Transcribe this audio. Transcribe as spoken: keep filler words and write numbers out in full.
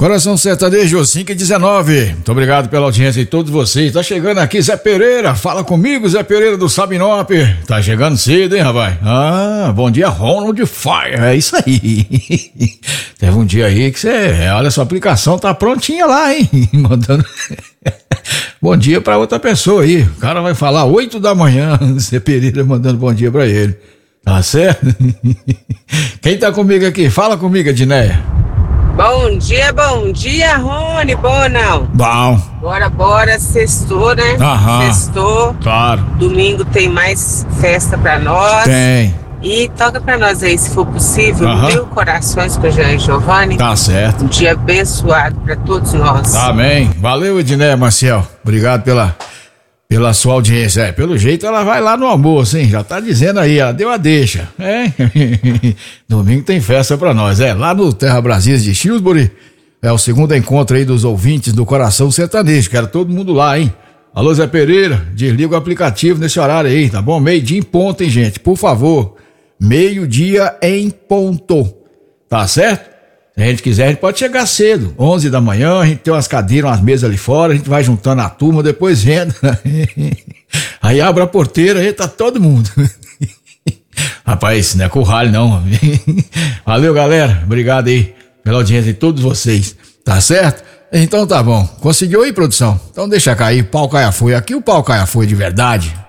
Coração Sertanejo cinco e dezenove. Muito obrigado pela audiência de todos vocês. Tá chegando aqui Zé Pereira. Fala comigo, Zé Pereira do Sabinop. Tá chegando cedo, hein, rapaz? Ah, bom dia, Ronald Fire. É isso aí. Teve um dia aí que você, olha, sua aplicação tá prontinha lá, hein? Mandando bom dia pra outra pessoa aí. O cara vai falar oito da manhã, Zé Pereira mandando bom dia pra ele. Tá certo? Quem tá comigo aqui? Fala comigo, Edneia. Bom dia, bom dia, Rony. Bom, não? Bom. Bora, bora, sextou, né? Aham. Sextou. Claro. Domingo tem mais festa pra nós. Tem. E toca pra nós aí, se for possível, Aham. mil corações pra Jean e Giovanni. Tá certo. Um dia abençoado pra todos nós. Amém. Valeu, Edneia Maciel. Obrigado pela, pela sua audiência. É, pelo jeito ela vai lá no almoço, hein? Já tá dizendo aí, ela deu a deixa. É? Domingo tem festa pra nós. É, lá no Terra Brasília de Shrewsbury. É o segundo encontro aí dos ouvintes do Coração Sertanejo. Quero todo mundo lá, hein? Alô, Zé Pereira, desliga o aplicativo nesse horário aí, tá bom? Meio-dia em ponto, hein, gente? Por favor. Meio-dia em ponto. Tá certo? Se a gente quiser, a gente pode chegar cedo. onze da manhã, a gente tem umas cadeiras, umas mesas ali fora, a gente vai juntando a turma, depois entra. Aí abre a porteira, aí tá todo mundo. Rapaz, isso não é curralho, não. Valeu, galera. Obrigado aí pela audiência de todos vocês. Tá certo? Então tá bom. Conseguiu aí, produção? Então deixa cair, pau caia foi. Aqui o pau caia foi de verdade.